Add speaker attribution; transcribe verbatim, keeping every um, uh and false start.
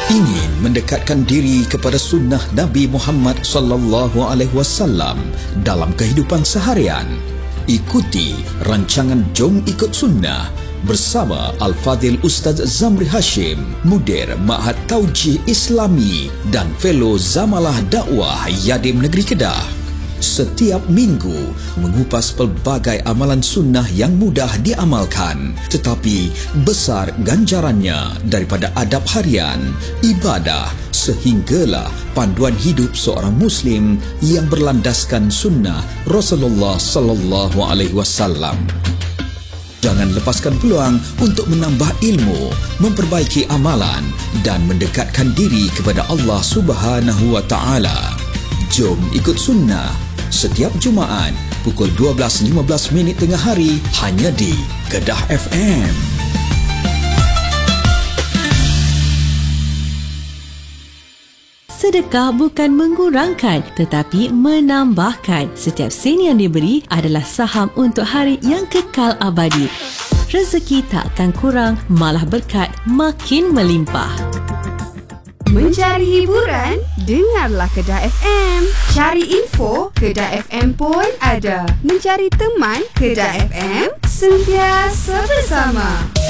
Speaker 1: Ingin mendekatkan diri kepada sunnah Nabi Muhammad sallallahu alaihi wasallam dalam kehidupan seharian? Ikuti rancangan Jom Ikut Sunnah bersama Al-Fadhil Ustaz Zamri Hashim, Mudir Ma'had Taujih Islami dan Fellow Zamalah Dakwah Yadim Negeri Kedah. Setiap minggu mengupas pelbagai amalan sunnah yang mudah diamalkan tetapi besar ganjarannya daripada adab harian, ibadah sehinggalah panduan hidup seorang Muslim yang berlandaskan sunnah Rasulullah sallallahu alaihi wasallam. Jangan lepaskan peluang untuk menambah ilmu, memperbaiki amalan dan mendekatkan diri kepada Allah Subhanahu wa taala. Jom ikut sunnah setiap Jumaat pukul dua belas lima belas minit tengah hari hanya di Kedah F M.
Speaker 2: Sedekah bukan mengurangkan tetapi menambahkan. Setiap sen yang diberi adalah saham untuk hari yang kekal abadi. Rezeki tak akan kurang, malah berkat makin melimpah.
Speaker 3: Mencari hiburan? Dengarlah Kedah F M. Cari info? Kedah F M pun ada. Mencari teman? Kedah F M sentiasa bersama.